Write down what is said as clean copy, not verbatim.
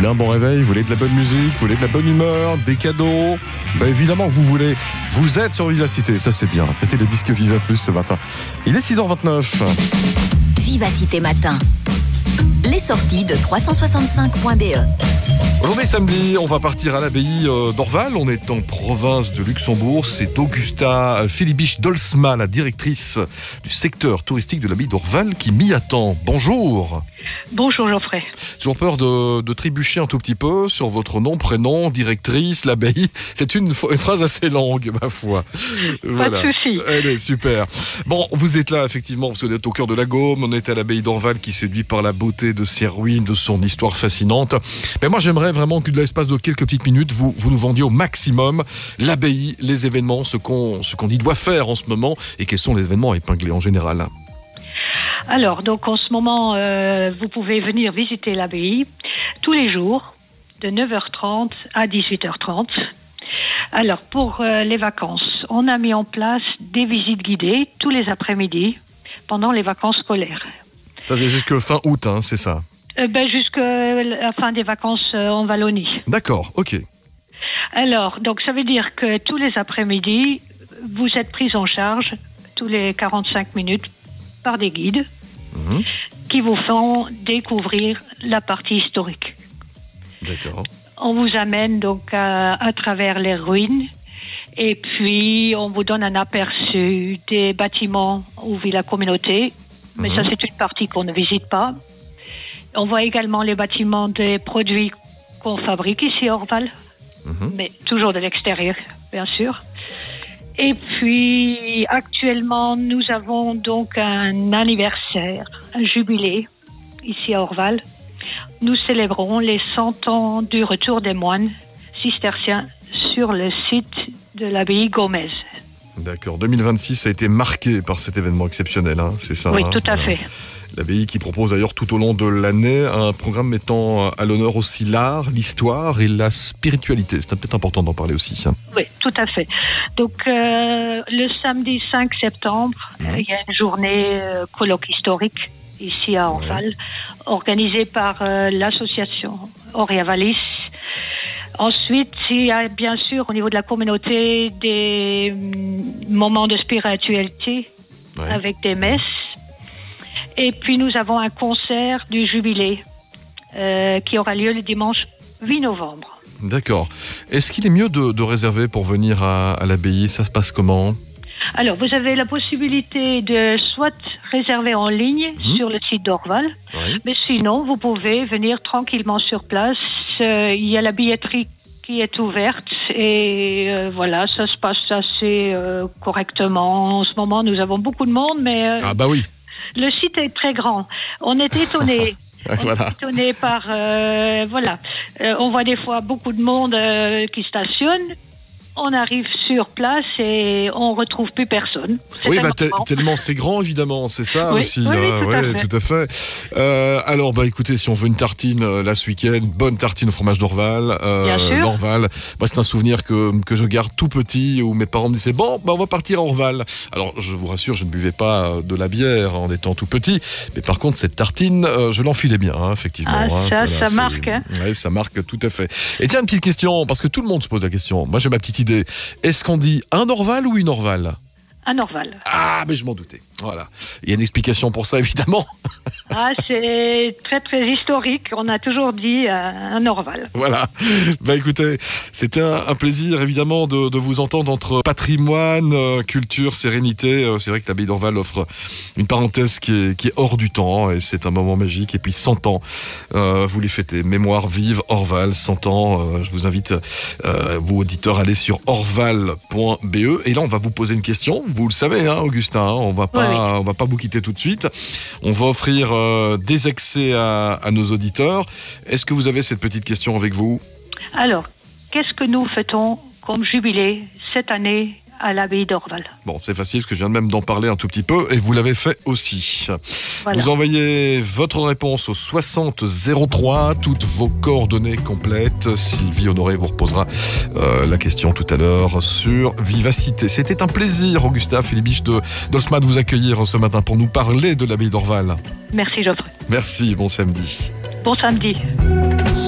voulez un bon réveil, vous voulez de la bonne musique, vous voulez de la bonne humeur, des cadeaux. Évidemment que vous voulez. Vous êtes sur Vivacité, ça c'est bien. C'était le disque Viva Plus ce matin. Il est 6h29. Vivacité Matin. Les sorties de 365.be. Aujourd'hui samedi, on va partir à l'abbaye d'Orval. On est en province de Luxembourg. C'est Augusta Philibisch-Dolsma, la directrice du secteur touristique de l'abbaye d'Orval, qui m'y attend. Bonjour. Bonjour Geoffrey. Toujours peur de trébucher un tout petit peu sur votre nom, prénom, directrice, l'abbaye. C'est une phrase assez longue, ma foi. Voilà. Pas de souci. Elle est super. Bon, vous êtes là effectivement parce que vous êtes au cœur de la Gaume. On est à l'abbaye d'Orval qui séduit par la beauté de ses ruines, de son histoire fascinante. Mais moi, j'aimerais vraiment que de l'espace de quelques petites minutes, vous nous vendiez au maximum l'abbaye, les événements, ce qu'on y doit faire en ce moment et quels sont les événements épinglés en général. Alors, donc en ce moment, vous pouvez venir visiter l'abbaye tous les jours de 9h30 à 18h30. Alors, pour les vacances, on a mis en place des visites guidées tous les après-midi pendant les vacances scolaires. Ça, c'est jusqu'à fin août, hein, c'est ça? Jusqu'à la fin des vacances en Wallonie. D'accord, ok. Alors, donc ça veut dire que tous les après-midi, vous êtes pris en charge tous les 45 minutes par des guides qui vous font découvrir la partie historique. D'accord. On vous amène donc à travers les ruines et puis on vous donne un aperçu des bâtiments où vit la communauté. Mais ça, c'est une partie qu'on ne visite pas. On voit également les bâtiments des produits qu'on fabrique ici à Orval, mais toujours de l'extérieur, bien sûr. Et puis, actuellement, nous avons donc un anniversaire, un jubilé, ici à Orval. Nous célébrons les 100 ans du retour des moines cisterciens sur le site de l'abbaye gaumaise. D'accord. 2026 a été marqué par cet événement exceptionnel, hein, c'est ça? Oui, tout à fait. L'abbaye qui propose d'ailleurs tout au long de l'année un programme mettant à l'honneur aussi l'art, l'histoire et la spiritualité. C'est peut-être important d'en parler aussi. Hein. Oui, tout à fait. Donc, le samedi 5 septembre, il y a une journée colloque historique ici à Orval, organisée par l'association Aurea Vallis. Ensuite, il y a bien sûr au niveau de la communauté des moments de spiritualité avec des messes. Et puis nous avons un concert du jubilé qui aura lieu le dimanche 8 novembre. D'accord. Est-ce qu'il est mieux de réserver pour venir à l'abbaye? Ça se passe comment? Alors, vous avez la possibilité de soit réserver en ligne sur le site d'Orval, mais sinon, vous pouvez venir tranquillement sur place. Il y a la billetterie qui est ouverte et voilà, ça se passe assez correctement. En ce moment, nous avons beaucoup de monde, mais... Ah bah oui. Le site est très grand. On est étonné. Voilà. Étonné par... on voit des fois beaucoup de monde qui stationne. On arrive sur place et on retrouve plus personne. Oui, tellement c'est grand, évidemment, c'est ça aussi. Tout à fait. Alors, écoutez, si on veut une tartine là ce week-end, bonne tartine au fromage d'Orval. L'Orval, c'est un souvenir que je garde tout petit où mes parents me disaient bon, on va partir à Orval. Alors, je vous rassure, je ne buvais pas de la bière en étant tout petit, mais par contre, cette tartine, je l'enfilais bien, effectivement. Ça marque. Oui, ça marque tout à fait. Et tiens, une petite question, parce que tout le monde se pose la question. Moi, j'ai ma petite idée. Est-ce qu'on dit un Orval ou une Orval? Un Orval. Ah, mais je m'en doutais. Voilà. Il y a une explication pour ça, évidemment. C'est très, très historique. On a toujours dit un Orval. Voilà. Écoutez, c'était un plaisir, évidemment, de vous entendre entre patrimoine, culture, sérénité. C'est vrai que l'abbaye d'Orval offre une parenthèse qui est hors du temps et c'est un moment magique. Et puis 100 ans, vous les fêtez. Mémoire vive, Orval, 100 ans. Je vous invite, vous auditeurs, à aller sur orval.be. Et là, on va vous poser une question. Vous le savez, Augustin, on va pas vous quitter tout de suite. On va offrir des accès à nos auditeurs. Est-ce que vous avez cette petite question avec vous? Alors, qu'est-ce que nous fêtons comme jubilé cette année à l'abbaye d'Orval? Bon, c'est facile, parce que je viens même d'en parler un tout petit peu, et vous l'avez fait aussi. Voilà. Vous envoyez votre réponse au 60 03, toutes vos coordonnées complètes. Sylvie Honoré vous reposera la question tout à l'heure sur Vivacité. C'était un plaisir, Augusta Philibisch-Dolsma, de vous accueillir ce matin pour nous parler de l'abbaye d'Orval. Merci, Geoffrey. Merci, bon samedi. Bon samedi.